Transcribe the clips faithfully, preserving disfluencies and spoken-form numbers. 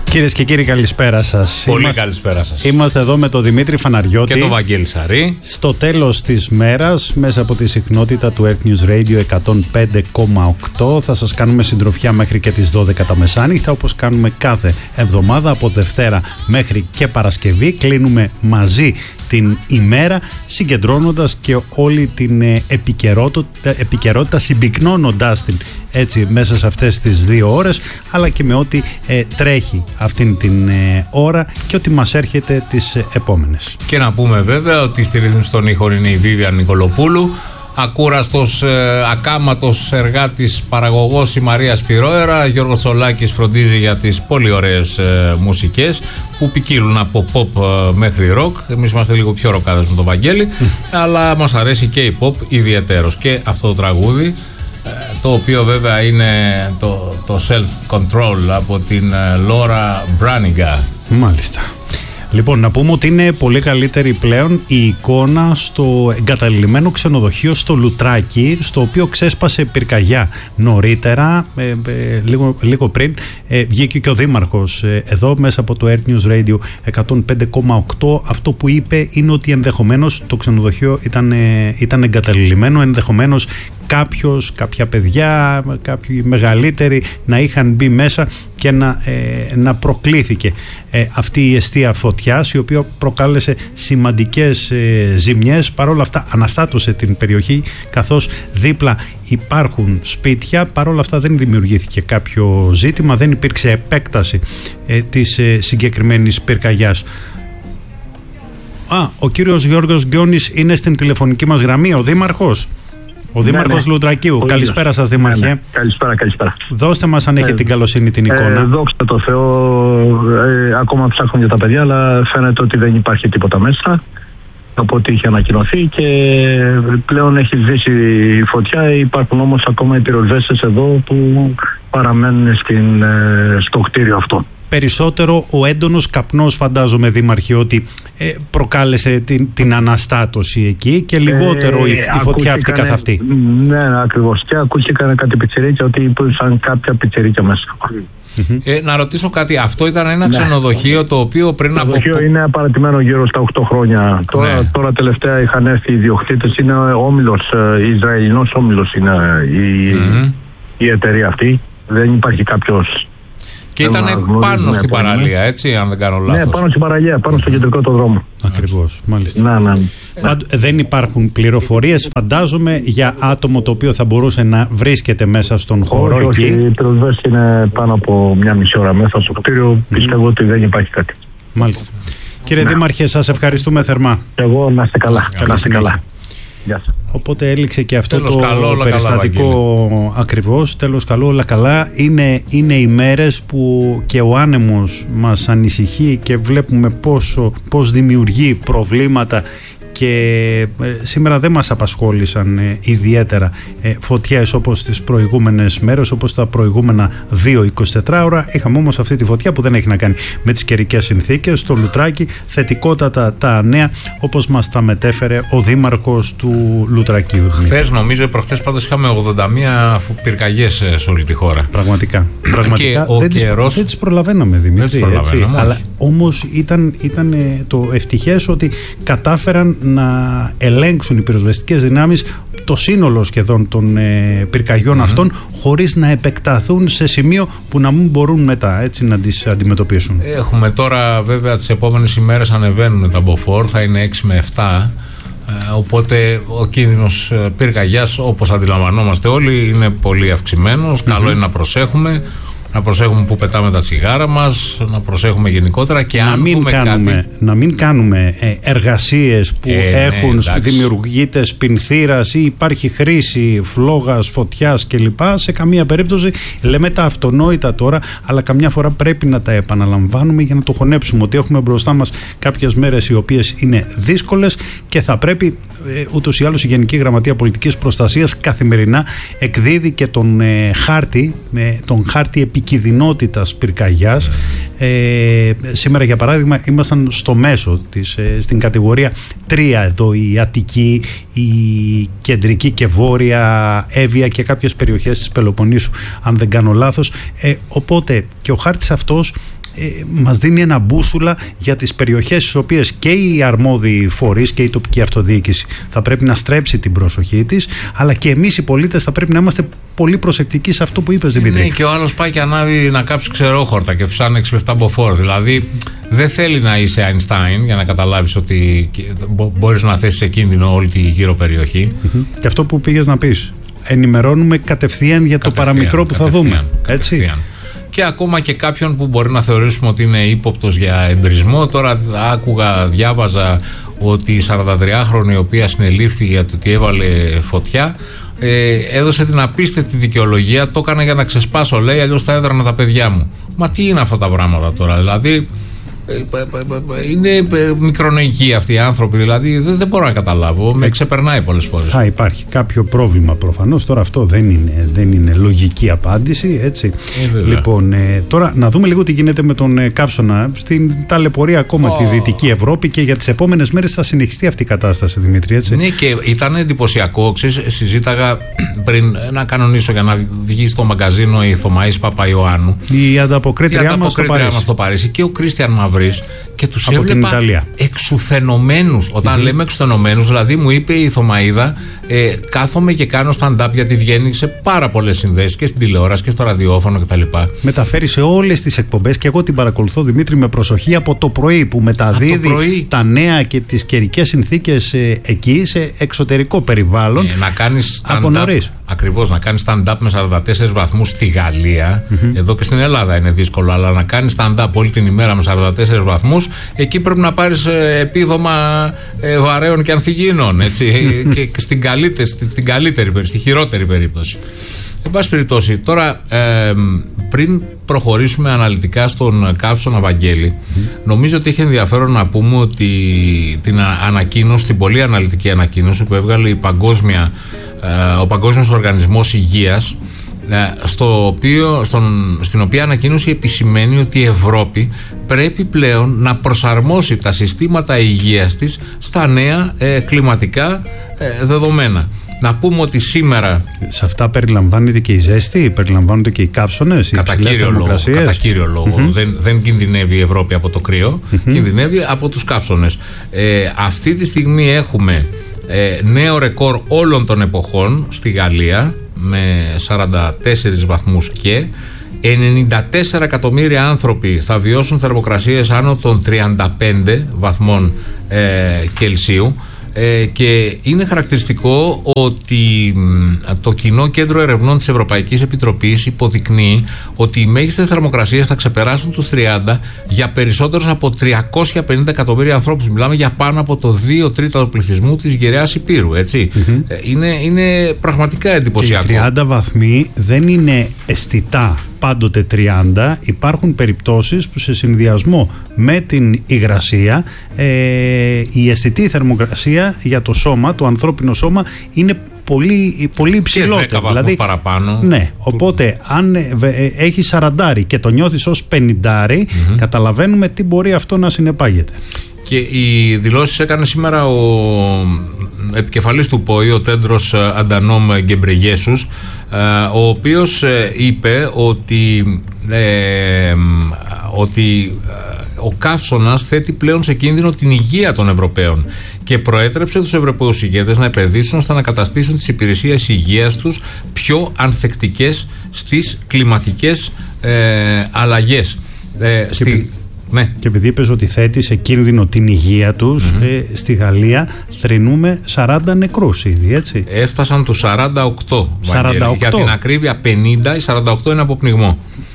Κυρίες και κύριοι, καλησπέρα σας. Πολύ Είμαστε... καλησπέρα σας. Είμαστε εδώ με τον Δημήτρη Φαναριώτη και τον Βαγγέλη Σαρή. Στο τέλος της μέρας, μέσα από τη συχνότητα του Earth News Radio εκατόν πέντε κόμμα οκτώ, θα σας κάνουμε συντροφιά μέχρι και τις δώδεκα τα μεσάνυχτα, όπως κάνουμε κάθε εβδομάδα από Δευτέρα μέχρι και Παρασκευή. Κλείνουμε μαζί την ημέρα, συγκεντρώνοντας και όλη την επικαιρότητα, επικαιρότητα συμπυκνώνοντας την έτσι μέσα σε αυτές τις δύο ώρες, αλλά και με ό,τι ε, τρέχει αυτήν την ε, ώρα και ό,τι μας έρχεται τις ε, επόμενες. Και να πούμε βέβαια ότι στη ρύθμιση στον ήχο είναι η Βίβια Νικολοπούλου, ακούραστος, ε, ακάματος εργάτης παραγωγός η Μαρία Σπυρόερα, Γιώργος Τσολάκης φροντίζει για τις πολύ ωραίες ε, μουσικές που ποικίλουν από pop ε, μέχρι rock. Εμείς είμαστε λίγο πιο ροκάδες με τον Βαγγέλη, mm. αλλά μας αρέσει και η pop ιδιαιτέρως. Και αυτό το τραγούδι, το οποίο βέβαια είναι το, το Self Control από την Λόρα Μπράνιγκα. Μάλιστα. Λοιπόν, να πούμε ότι είναι πολύ καλύτερη πλέον η εικόνα στο εγκαταλειμμένο ξενοδοχείο στο Λουτράκι, στο οποίο ξέσπασε πυρκαγιά νωρίτερα, ε, ε, λίγο, λίγο πριν. Ε, βγήκε και ο Δήμαρχος ε, εδώ μέσα από το Earth News Radio εκατόν πέντε κόμμα οκτώ. Αυτό που είπε είναι ότι ενδεχομένως το ξενοδοχείο ήταν, ε, ήταν εγκαταλειμμένο, ενδεχομένως κάποιος, κάποια παιδιά, κάποιοι μεγαλύτεροι να είχαν μπει μέσα και να, ε, να προκλήθηκε ε, αυτή η εστία φωτιάς, η οποία προκάλεσε σημαντικές ε, ζημιές. Παρ' όλα αυτά αναστάτωσε την περιοχή, καθώς δίπλα υπάρχουν σπίτια. Παρ' όλα αυτά δεν δημιουργήθηκε κάποιο ζήτημα, δεν υπήρξε επέκταση ε, της ε, συγκεκριμένης πυρκαγιάς. Α, ο κύριος Γιώργος Γκιόνης είναι στην τηλεφωνική μας γραμμή, ο Δήμαρχος. Ο Δήμαρχος ναι, ναι. Λουτρακίου. Πολύ καλησπέρα σας, Δήμαρχε. Ναι, ναι. Καλησπέρα, καλησπέρα. Δώστε μας αν έχετε ε, την καλοσύνη την εικόνα. Ε, δόξα τω Θεώ, ε, ακόμα ψάχνουν για τα παιδιά, αλλά φαίνεται ότι δεν υπάρχει τίποτα μέσα από ό,τι είχε ανακοινωθεί και πλέον έχει σβήσει η φωτιά. Υπάρχουν όμως ακόμα οι πυροσβέστες εδώ που παραμένουν στην, ε, στο κτίριο αυτό. Περισσότερο ο έντονος καπνός, φαντάζομαι, Δήμαρχε, ότι ε, προκάλεσε την, την αναστάτωση εκεί και λιγότερο ε, η, η φωτιά αυτή καθ' αυτή. Ναι, ακριβώς. Και ακούστηκαν κάτι πιτσιρίκια, ότι υπήρξαν κάποια πιτσιρίκια μέσα. Ε, να ρωτήσω κάτι, αυτό ήταν ένα ναι. ξενοδοχείο το οποίο πριν το από... Το ξενοδοχείο είναι παρατημένο γύρω στα οκτώ χρόνια. Τώρα, ναι. τώρα τελευταία είχαν έρθει οι ιδιοκτήτες, είναι όμιλος, Ισραηλινός όμιλος είναι η, mm-hmm. η εταιρεία αυτή. Δεν υπάρχει κάποιος... Και ήταν πάνω στην παραλία, έτσι, αν δεν κάνω λάθος. Ναι, πάνω στην παραλία, πάνω στο κεντρικό το δρόμο. Ακριβώς, μάλιστα. Να, να. Πάντ, δεν υπάρχουν πληροφορίες, φαντάζομαι, για άτομο το οποίο θα μπορούσε να βρίσκεται μέσα στον χώρο όχι, εκεί. Όχι, οι πυροσβέστες είναι πάνω από μια μισή ώρα μέσα στο κτίριο. Mm. Πιστεύω ότι δεν υπάρχει κάτι. Μάλιστα. Κύριε να. Δήμαρχε, σας ευχαριστούμε θερμά. Εγώ να είστε καλά. Καλή να είστε καλά. Οπότε έληξε και αυτό τέλος το καλό, περιστατικό καλά, ακριβώς. Τέλος καλό, όλα καλά. Είναι, είναι οι μέρες που και ο άνεμος μας ανησυχεί και βλέπουμε πόσο, πώς δημιουργεί προβλήματα. Και σήμερα δεν μας απασχόλησαν ε, ιδιαίτερα ε, φωτιές όπως τις προηγούμενες μέρες, όπως τα προηγούμενα δύο εικοσιτετράωρα. Είχαμε όμως αυτή τη φωτιά που δεν έχει να κάνει με τις καιρικές συνθήκες. Στο Λουτράκι, θετικότατα τα νέα, όπως μας τα μετέφερε ο Δήμαρχος του Λουτρακίου. Χθες, νομίζω, προχθές πάντως είχαμε ογδόντα μία πυρκαγιές σε όλη τη χώρα. Πραγματικά. Πραγματικά και δεν, καιρός... τις, δεν τις προλαβαίναμε, Δημήτρη. Έτσι, αλλά όμως ήταν, ήταν το ευτυχές ότι κατάφεραν να ελέγξουν οι πυροσβεστικές δυνάμεις το σύνολο σχεδόν των ε, πυρκαγιών mm-hmm. αυτών, χωρίς να επεκταθούν σε σημείο που να μην μπορούν μετά έτσι να τις αντιμετωπίσουν. Έχουμε τώρα βέβαια τις επόμενες ημέρες ανεβαίνουν τα μποφόρ, θα είναι έξι με επτά, ε, οπότε ο κίνδυνος πυρκαγιάς, όπως αντιλαμβανόμαστε όλοι, είναι πολύ αυξημένος. Mm-hmm. Καλό είναι να προσέχουμε. Να προσέχουμε που πετάμε τα τσιγάρα μας, να προσέχουμε γενικότερα και να αν μην πούμε κάνουμε, κάτι... Να μην κάνουμε ε, εργασίες που ε, έχουν ναι, δημιουργείται πινθύρας ή υπάρχει χρήση φλόγας, φωτιάς κλπ. Σε καμία περίπτωση λέμε τα αυτονόητα τώρα, αλλά καμιά φορά πρέπει να τα επαναλαμβάνουμε για να το χωνέψουμε ότι έχουμε μπροστά μας κάποιες μέρες οι οποίες είναι δύσκολες και θα πρέπει ε, ούτως ή άλλως η Γενική Γραμματεία Πολιτικής Προστασίας καθημερινά εκδίδει και τον ε, χάρτη, ε, τον χάρτη επικινδυνότητας πυρκαγιάς. Ε, σήμερα για παράδειγμα ήμασταν στο μέσο της, ε, στην κατηγορία τρία εδώ, η Αττική, η Κεντρική και Βόρεια Εύβοια και κάποιες περιοχές της Πελοποννήσου αν δεν κάνω λάθος. Ε, οπότε και ο χάρτης αυτός ε, μας δίνει ένα μπούσουλα για τις περιοχές στις οποίες και οι αρμόδιοι φορείς και η τοπική αυτοδιοίκηση θα πρέπει να στρέψει την προσοχή της, αλλά και εμείς οι πολίτες θα πρέπει να είμαστε πολύ προσεκτικοί σε αυτό που είπες, Δημήτρη. Ναι, και ο άλλος πάει και ανάβει να κάψει ξερόχορτα και φυσάνε έξι επτά μποφόρ. Δηλαδή δεν θέλει να είσαι Αϊνστάιν για να καταλάβεις ότι μπορείς να θέσεις σε κίνδυνο όλη τη γύρω περιοχή. Mm-hmm. Και αυτό που πήγες να πεις, ενημερώνουμε κατευθείαν για το παραμικρό που θα δούμε. Έτσι. Και ακόμα και κάποιον που μπορεί να θεωρήσουμε ότι είναι ύποπτος για εμπρισμό. Τώρα άκουγα, διάβαζα ότι η σαραντατριάχρονη η οποία συνελήφθη για το ότι έβαλε φωτιά, ε, έδωσε την απίστευτη δικαιολογία, το έκανα για να ξεσπάσω, λέει, αλλιώς θα έδρανα τα παιδιά μου. Μα τι είναι αυτά τα πράγματα τώρα, δηλαδή είναι μικρονοικοί αυτοί οι άνθρωποι, δηλαδή δεν, δεν μπορώ να καταλάβω, με ξεπερνάει πολλές φορές. Θα υπάρχει κάποιο πρόβλημα προφανώς, τώρα αυτό δεν είναι, δεν είναι λογική απάντηση, έτσι. Ε, λοιπόν, ε, τώρα να δούμε λίγο τι γίνεται με τον ε, καύσωνα στην ταλαιπωρία ακόμα oh. τη Δυτική Ευρώπη, και για τις επόμενες μέρες θα συνεχιστεί αυτή η κατάσταση, Δημήτρη, έτσι. Ναι, και ήταν εντυπωσιακό, ξέρεις, συζήταγα πριν να κανονίσω για να βγει στο μαγκαζίνο η Θωμαΐς Παπαϊωάννου, η ανταποκρίτριά μας στο Παρίσι. στο Παρίσι και ο Κρίστιαν Μαυρής, και τους από έβλεπα εξουθενωμένους. Όταν mm-hmm. λέμε εξουθενωμένους, δηλαδή μου είπε η Θωμαΐδα, ε, κάθομαι και κάνω stand-up, γιατί βγαίνει σε πάρα πολλές συνδέσεις και στην τηλεόραση και στο ραδιόφωνο κτλ. Μεταφέρει σε όλες τις εκπομπές, και εγώ την παρακολουθώ, Δημήτρη, με προσοχή από το πρωί, που μεταδίδει τα νέα και τις καιρικές συνθήκες ε, εκεί σε εξωτερικό περιβάλλον. Ε, να κάνεις stand-up, ακριβώς, να κάνεις stand-up με σαράντα τέσσερις βαθμούς στη Γαλλία, mm-hmm. εδώ και στην Ελλάδα είναι δύσκολο, αλλά να κάνεις stand-up όλη την ημέρα με σαράντα τέσσερις βαθμούς, εκεί πρέπει να πάρεις ε, επίδομα ε, βαρέων και ανθυγιεινών, έτσι, και, και στην καλύτερη, στην καλύτερη, στη χειρότερη περίπτωση. Εν πάση περιπτώσει, τώρα ε, πριν προχωρήσουμε αναλυτικά στον καύσωνα Βαγγέλη, mm. νομίζω ότι έχει ενδιαφέρον να πούμε ότι την ανακοίνωση, την πολύ αναλυτική ανακοίνωση που έβγαλε η Παγκόσμια, ε, ο Παγκόσμιος Οργανισμός Υγείας, στο οποίο, στον, στην οποία ανακοίνωση επισημαίνει ότι η Ευρώπη πρέπει πλέον να προσαρμόσει τα συστήματα υγείας της στα νέα ε, κλιματικά ε, δεδομένα. Να πούμε ότι σήμερα... Σε αυτά περιλαμβάνεται και η ζέστη, περιλαμβάνονται και οι καύσωνες, οι υψηλές θερμοκρασίες. Κατά κύριο λόγο. Mm-hmm. Δεν, δεν κινδυνεύει η Ευρώπη από το κρύο, mm-hmm. κινδυνεύει από τους καύσωνες. Ε, αυτή τη στιγμή έχουμε ε, νέο ρεκόρ όλων των εποχών στη Γαλλία, με σαράντα τέσσερις βαθμούς, και ενενήντα τέσσερα εκατομμύρια άνθρωποι θα βιώσουν θερμοκρασίες άνω των τριάντα πέντε βαθμών ε, Κελσίου. Ε, και είναι χαρακτηριστικό ότι το Κοινό Κέντρο Ερευνών της Ευρωπαϊκής Επιτροπής υποδεικνύει ότι οι μέγιστες θερμοκρασίες θα ξεπεράσουν τους τριάντα για περισσότερους από τριακόσια πενήντα εκατομμύρια ανθρώπους. Μιλάμε για πάνω από το δύο τρίτα του πληθυσμού της γεραιάς Υπήρου, έτσι. Mm-hmm. ε, είναι, είναι πραγματικά εντυπωσιακό. Και οι τριάντα βαθμοί δεν είναι αισθητά πάντοτε τριάντα, υπάρχουν περιπτώσεις που σε συνδυασμό με την υγρασία ε, η αισθητή θερμοκρασία για το σώμα, το ανθρώπινο σώμα, είναι πολύ, πολύ υψηλότερη. Και δέκα βαθμούς δηλαδή, παραπάνω. Ναι, οπότε αν ε, ε, έχει σαραντάρι και το νιώθεις ως πενηντάρι, mm-hmm. καταλαβαίνουμε τι μπορεί αυτό να συνεπάγεται. Και οι δηλώσεις έκανε σήμερα ο επικεφαλής του ΠΟΗ, ο Τέντρος Αντανόμ Γκεμπρεγιέσους, ο οποίος είπε ότι, ε, ότι ο καύσωνας θέτει πλέον σε κίνδυνο την υγεία των Ευρωπαίων και προέτρεψε τους Ευρωπαίους ηγέτες να επενδύσουν ώστε να καταστήσουν τις υπηρεσίες υγείας τους πιο ανθεκτικές στις κλιματικές ε, αλλαγές. Ε, στη... Ναι. Και επειδή είπες ότι θέτει σε κίνδυνο την υγεία τους, mm-hmm. ε, στη Γαλλία θρηνούμε σαράντα νεκρούς ήδη, έτσι. Έφτασαν τους σαράντα οκτώ. σαράντα οκτώ. Για την ακρίβεια πενήντα, οι σαράντα οκτώ είναι από πνιγμό.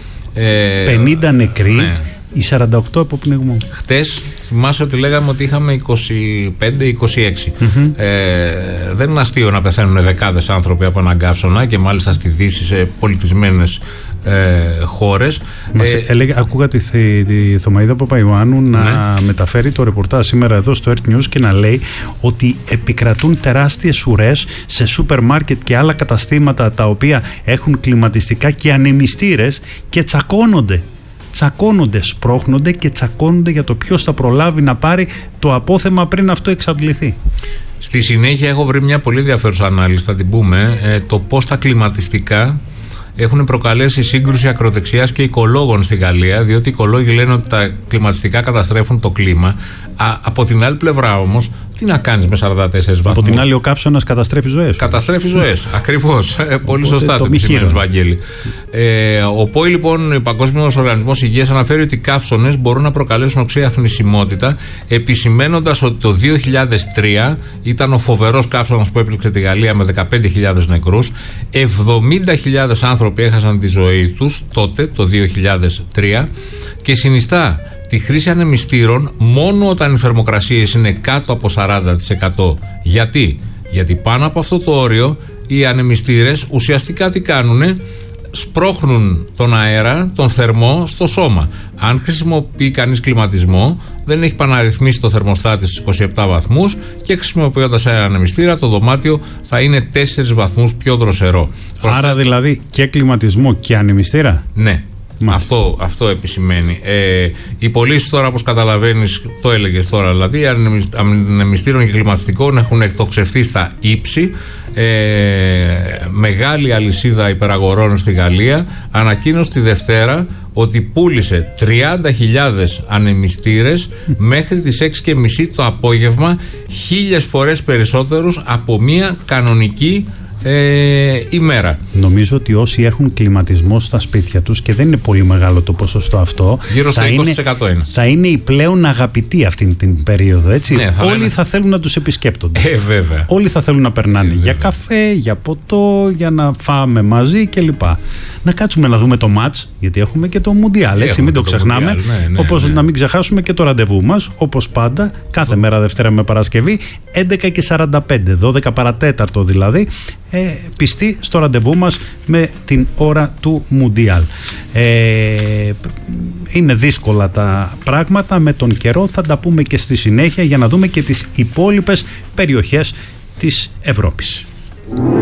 Ε, πενήντα νεκροί, ναι. Οι σαράντα οκτώ από πνιγμό. Χτες θυμάσαι ότι λέγαμε ότι είχαμε είκοσι πέντε είκοσι έξι. Mm-hmm. Ε, δεν είναι αστείο να πεθαίνουν δεκάδες άνθρωποι από έναν καύσωνα, και μάλιστα στη Δύση, σε πολιτισμένες ε, χώρες. Μας ε, έλεγε, ακούγα τη, τη Θωμαΐδα Παπαϊωάννου να ναι. μεταφέρει το ρεπορτάζ σήμερα εδώ στο Earth News και να λέει ότι επικρατούν τεράστιες ουρές σε σούπερ μάρκετ και άλλα καταστήματα τα οποία έχουν κλιματιστικά και ανεμιστήρες και τσακώνονται. Τσακώνονται, σπρώχνονται και τσακώνονται για το ποιος θα προλάβει να πάρει το απόθεμα πριν αυτό εξαντληθεί. Στη συνέχεια έχω βρει μια πολύ ενδιαφέρουσα ανάλυση, θα την πούμε, ε, το πώς τα κλιματιστικά έχουν προκαλέσει σύγκρουση ακροδεξιάς και οικολόγων στη Γαλλία, διότι οι οικολόγοι λένε ότι τα κλιματιστικά καταστρέφουν το κλίμα. Α, από την άλλη πλευρά όμως, τι να κάνεις με σαράντα τέσσερις βαθμούς. Από την άλλη, ο καύσωνας καταστρέφει ζωές. Καταστρέφει ζωές. Ακριβώς. Πολύ σωστά το επισημαίνεις, Βαγγέλη. Ε, ο ΠΟΗ, λοιπόν, ο Παγκόσμιος Οργανισμός Υγείας, αναφέρει ότι οι καύσωνες μπορούν να προκαλέσουν οξέα θνησιμότητα, επισημαίνοντας ότι το δύο χιλιάδες τρία ήταν ο φοβερός καύσωνας που έπληξε τη Γαλλία με δεκαπέντε χιλιάδες νεκρούς. εβδομήντα χιλιάδες άνθρωποι έχασαν τη ζωή τους τότε, το δύο χιλιάδες τρία, και συνιστά τη χρήση ανεμιστήρων μόνο όταν οι θερμοκρασίες είναι κάτω από σαράντα τοις εκατό. Γιατί? Γιατί πάνω από αυτό το όριο οι ανεμιστήρες ουσιαστικά τι κάνουνε? Σπρώχνουν τον αέρα, τον θερμό στο σώμα. Αν χρησιμοποιεί κανείς κλιματισμό, δεν έχει παναρρυθμίσει το θερμοστάτη στους είκοσι επτά βαθμούς και χρησιμοποιώντας ένα ανεμιστήρα, το δωμάτιο θα είναι τέσσερις βαθμούς πιο δροσερό. Άρα Προσθέ... δηλαδή και κλιματισμό και ανεμιστήρα? Ναι. Αυτό, αυτό επισημαίνει. Ε, οι πωλήσεις τώρα, όπως καταλαβαίνεις, το έλεγες τώρα, δηλαδή ανεμιστήρων και κλιματιστικών έχουν εκτοξευθεί στα ύψη. Ε, μεγάλη αλυσίδα υπεραγορών στη Γαλλία ανακοίνωσε τη Δευτέρα ότι πούλησε τριάντα χιλιάδες ανεμιστήρες μέχρι τις έξι και μισή το απόγευμα, χίλιες φορές περισσότερους από μια κανονική Ε, ημέρα. Νομίζω ότι όσοι έχουν κλιματισμό στα σπίτια τους, και δεν είναι πολύ μεγάλο το ποσοστό αυτό, γύρω στο είκοσι τοις εκατό είναι, θα είναι οι πλέον αγαπητοί αυτή την περίοδο, έτσι. Ναι, θα όλοι λένε... θα θέλουν να τους επισκέπτονται. Ε, βέβαια. Όλοι θα θέλουν να περνάνε ε, για καφέ, για ποτό, για να φάμε μαζί κλπ. Να κάτσουμε να δούμε το μάτς, γιατί έχουμε και το Μουντιάλ, έτσι, έχουμε μην το, το ξεχνάμε. Ναι, ναι, όπως ναι. Να μην ξεχάσουμε και το ραντεβού μας, όπως πάντα, κάθε το... μέρα Δευτέρα με Παρασκευή, έντεκα και σαράντα πέντε, δώδεκα παρατέταρτο δηλαδή, ε, πιστοί στο ραντεβού μας με την ώρα του Μουντιάλ. Ε, είναι δύσκολα τα πράγματα με τον καιρό, θα τα πούμε και στη συνέχεια για να δούμε και τις υπόλοιπες περιοχές της Ευρώπης.